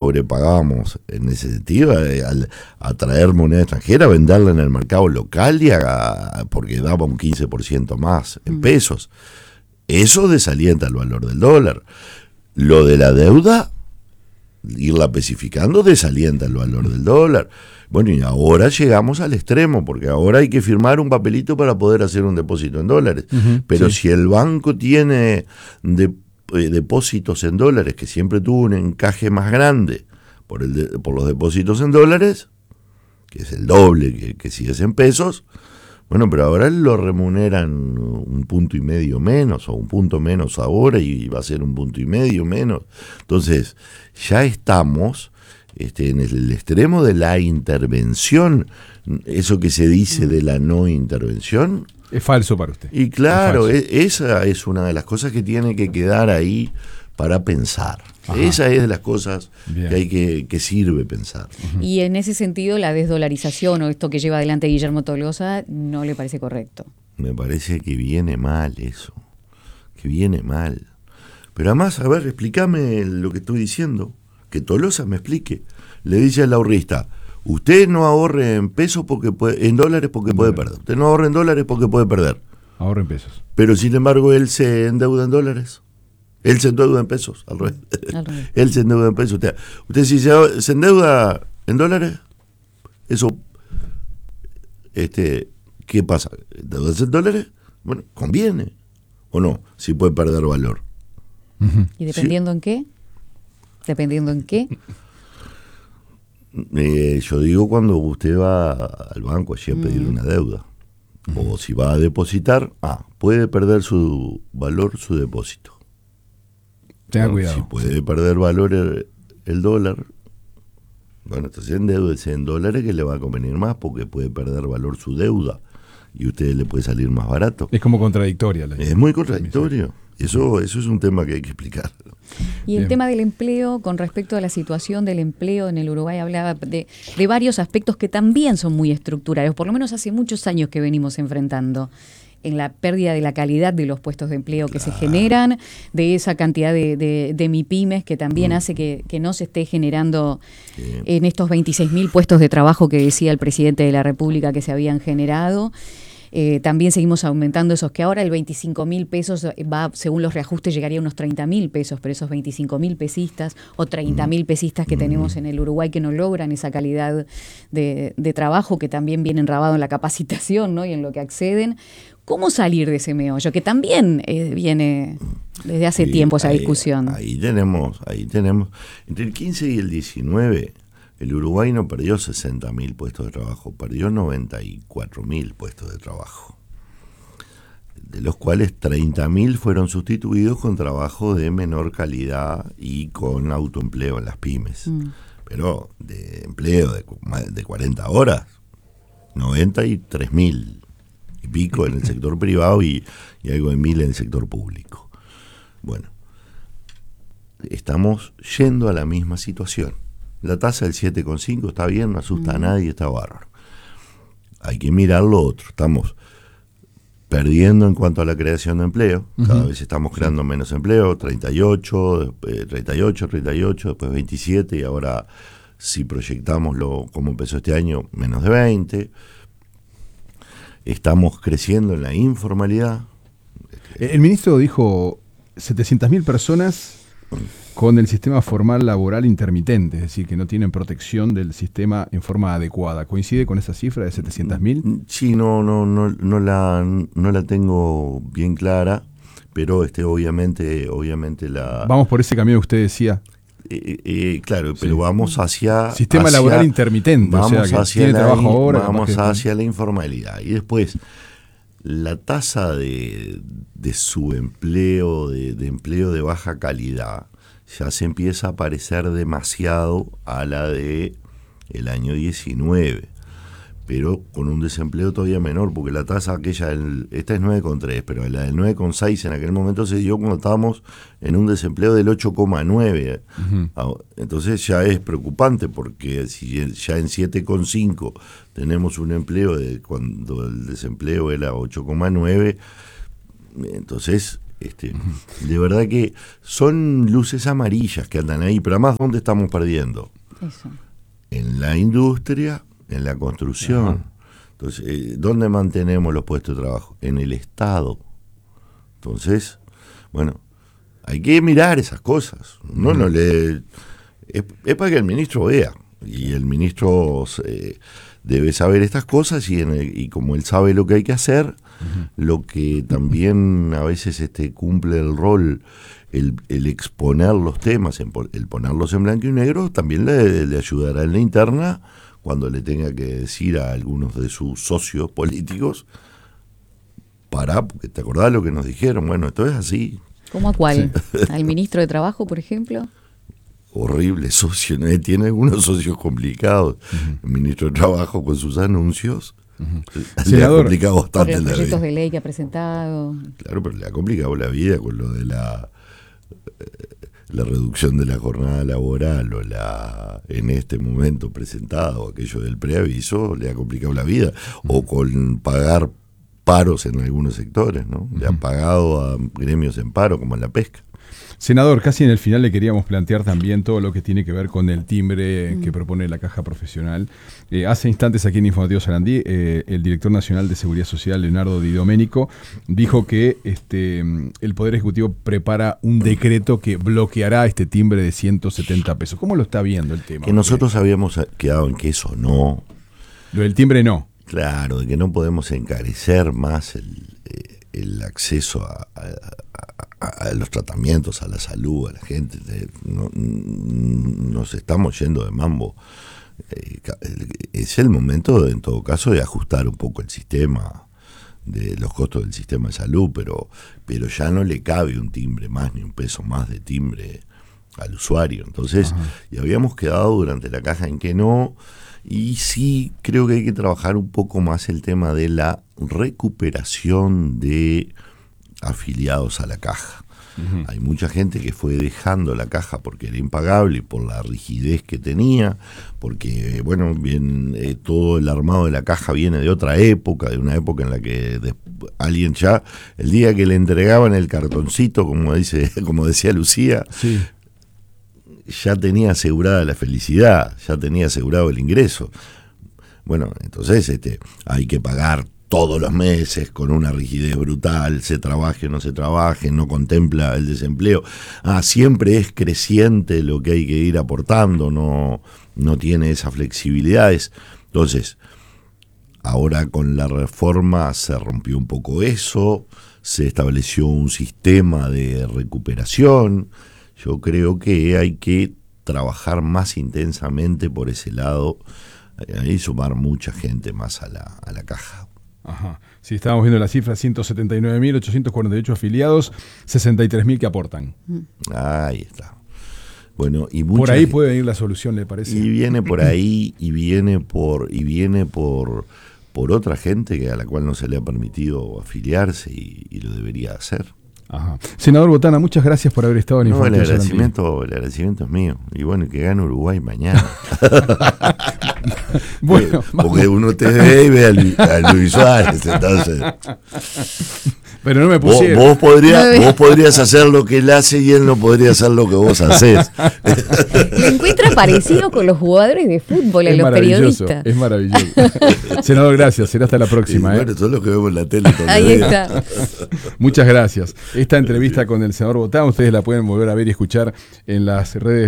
sobrepagamos en ese sentido al atraer moneda extranjera, venderla en el mercado local porque daba un 15% más en pesos. Eso desalienta el valor del dólar. Lo de la deuda, irla especificando, desalienta el valor del dólar. Bueno, y ahora llegamos al extremo, porque ahora hay que firmar un papelito para poder hacer un depósito en dólares. Pero si el banco tiene depósitos en dólares, que siempre tuvo un encaje más grande por los depósitos en dólares, que es el doble que si es en pesos, bueno, pero ahora lo remuneran 1,5 puntos menos, o 1 punto menos ahora, y va a ser 1,5 puntos menos. Entonces, ya estamos en el extremo de la intervención. Eso que se dice de la no intervención es falso para usted. Y claro, esa es una de las cosas que tiene que quedar ahí para pensar. Ajá. Esa es de las cosas que sirve pensar. Y en ese sentido, la desdolarización o esto que lleva adelante Guillermo Tolosa no le parece correcto. Me parece que viene mal eso, que viene mal. Pero además, a ver, explícame lo que estoy diciendo, que Tolosa me explique. Le dice al ahorrista: usted no ahorre en pesos en dólares porque puede perder. Usted no ahorre en dólares porque puede perder. Ahorre en pesos. Pero sin embargo él se endeuda en dólares. Él se endeuda en pesos, al revés. Él se endeuda en pesos. Usted si se endeuda en dólares, eso, ¿qué pasa? ¿Endeudarse en dólares? Bueno, conviene. ¿O no? Si puede perder valor. ¿Y dependiendo en qué? ¿Dependiendo en qué? Yo digo cuando usted va al banco allí a pedir una deuda. O si va a depositar, puede perder su valor su depósito. Tenga cuidado. Si puede perder valor el dólar, bueno, entonces endeúdese en dólares, que le va a convenir más porque puede perder valor su deuda y a usted le puede salir más barato. Es como contradictoria. Es muy contradictorio. Eso es un tema que hay que explicar. Y el tema del empleo, con respecto a la situación del empleo en el Uruguay, hablaba de varios aspectos que también son muy estructurales, por lo menos hace muchos años que venimos enfrentando, en la pérdida de la calidad de los puestos de empleo que se generan, de esa cantidad de MIPYMES que también hace que no se esté generando en estos 26.000 puestos de trabajo que decía el presidente de la República que se habían generado. También seguimos aumentando esos, que ahora el 25.000 pesos va, según los reajustes, llegaría a unos 30.000 pesos, pero esos 25.000 pesistas o 30.000 pesistas que tenemos en el Uruguay que no logran esa calidad de trabajo, que también viene enrabado en la capacitación, ¿no? Y en lo que acceden. ¿Cómo salir de ese meollo? Que también viene desde hace tiempo esa discusión. Ahí tenemos, entre el 15 y el 19, el Uruguay no perdió 60.000 puestos de trabajo, perdió 94.000 puestos de trabajo, de los cuales 30.000 fueron sustituidos con trabajo de menor calidad y con autoempleo en las pymes. Pero de empleo de 40 horas, 93.000 y pico en el sector privado y algo de 1.000 en el sector público. Bueno, estamos yendo a la misma situación. La tasa del 7,5 está bien, no asusta a nadie, está bárbaro. Hay que mirar lo otro. Estamos perdiendo en cuanto a la creación de empleo. Cada vez estamos creando menos empleo, 38, después 27, y ahora, si proyectamos como empezó este año, menos de 20. Estamos creciendo en la informalidad. El ministro dijo 700.000 personas con el sistema formal laboral intermitente, es decir, que no tienen protección del sistema en forma adecuada. ¿Coincide con esa cifra de 700.000? Sí, no la tengo bien clara, pero obviamente la... Vamos por ese camino que usted decía. Claro, pero vamos hacia... Sistema laboral intermitente, vamos hacia hacia la informalidad. Y después, la tasa de subempleo, de empleo de baja calidad, ya se empieza a parecer demasiado a la de el año 19, pero con un desempleo todavía menor, porque la tasa aquella, esta es 9,3, pero la del 9,6 en aquel momento se dio cuando estábamos en un desempleo del 8,9. Entonces ya es preocupante, porque si ya en 7,5 tenemos un empleo de cuando el desempleo era 8,9, entonces De verdad que son luces amarillas que andan ahí, pero además, ¿dónde estamos perdiendo? Eso. En la industria, en la construcción. Ajá. Entonces, ¿dónde mantenemos los puestos de trabajo? En el Estado. Entonces, bueno, hay que mirar esas cosas. No es para que el ministro vea. Y el ministro debe saber estas cosas y como él sabe lo que hay que hacer, lo que también a veces cumple el rol, el exponer los temas, el ponerlos en blanco y negro, también le ayudará en la interna cuando le tenga que decir a algunos de sus socios políticos, porque te acordás lo que nos dijeron, bueno, esto es así. ¿Cómo a cuál? Sí. ¿Al ministro de Trabajo, por ejemplo? Horrible socio, ¿no? Tiene algunos socios complicados. El ministro de Trabajo con sus anuncios le ha complicado bastante la vida. Los proyectos de ley que ha presentado. Claro, pero le ha complicado la vida con lo de la reducción de la jornada laboral o en este momento presentado aquello del preaviso, le ha complicado la vida. O con pagar paros en algunos sectores, ¿no? Le han pagado a gremios en paro, como en la pesca. Senador, casi en el final le queríamos plantear también todo lo que tiene que ver con el timbre que propone la Caja Profesional. Hace instantes aquí en Informativo Sarandí, el director nacional de Seguridad Social, Leonardo Di Domenico, dijo que el Poder Ejecutivo prepara un decreto que bloqueará este timbre de 170 pesos. ¿Cómo lo está viendo el tema? Que nosotros habíamos quedado en que eso no. Lo del timbre no. Claro, de que no podemos encarecer más el acceso a los tratamientos, a la salud, a la gente. Nos estamos yendo de mambo. Es el momento, en todo caso, de ajustar un poco el sistema, de los costos del sistema de salud, pero ya no le cabe un timbre más, ni un peso más de timbre al usuario. Entonces, y habíamos quedado durante la caja en que no, y sí creo que hay que trabajar un poco más el tema de la recuperación de afiliados a la caja. Hay mucha gente que fue dejando la caja porque era impagable y por la rigidez que tenía, porque bueno, bien, todo el armado de la caja viene de otra época, de una época en la que alguien ya, el día que le entregaban el cartoncito, como decía Lucía, sí, ya tenía asegurada la felicidad, ya tenía asegurado el ingreso. Bueno, entonces hay que pagar todos los meses con una rigidez brutal, se trabaje o no se trabaje, no contempla el desempleo. Siempre es creciente lo que hay que ir aportando, no tiene esas flexibilidades. Entonces, ahora con la reforma se rompió un poco eso, se estableció un sistema de recuperación. Yo creo que hay que trabajar más intensamente por ese lado y sumar mucha gente más a la caja. Ajá. Sí, estábamos viendo la cifra, 179.848 afiliados, 63.000 que aportan. Ahí está. Bueno, y por ahí puede venir la solución, ¿le parece? Y viene por ahí, y viene por otra gente a la cual no se le ha permitido afiliarse y lo debería hacer. Ajá. Senador Botana, muchas gracias por haber estado en Informativo Sarandí. El agradecimiento es mío. Y bueno, que gane Uruguay mañana. Bueno, porque uno te ve y ve a Luis Suárez, entonces. Pero no me pusieron. Vos podrías hacer lo que él hace y él no podría hacer lo que vos hacés. Lo encuentra parecido con los jugadores de fútbol, a los periodistas. Es maravilloso. Senador, gracias. Será hasta la próxima. Bueno, eso es lo que vemos en la tele. Ahí está. Muchas gracias. Esta entrevista con el senador Botana, ustedes la pueden volver a ver y escuchar en las redes